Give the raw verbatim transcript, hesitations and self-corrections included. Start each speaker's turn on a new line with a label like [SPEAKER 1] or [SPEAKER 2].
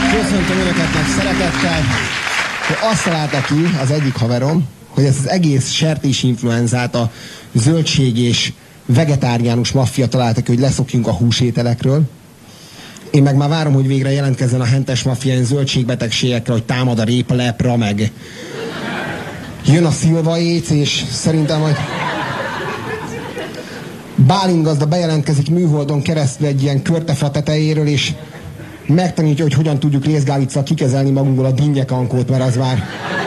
[SPEAKER 1] Köszöntöm Önöket meg szeretettel. Azt találta ki az egyik haverom, hogy ez az egész sertésinfluenzát a zöldség és vegetáriánus maffia találta ki, hogy leszokjunk a húsételekről. Én meg már várom, hogy végre jelentkezzen a hentes maffia zöldségbetegségekre, hogy támad a répa lepra, meg jön a szilva éc, és szerintem, hogy Bálint gazda bejelentkezik műholdon keresztül egy ilyen körtefa tetejéről, és megtanítja, hogy hogyan tudjuk részgálicccal kikezelni magunkból a dinnyekankót, mert az már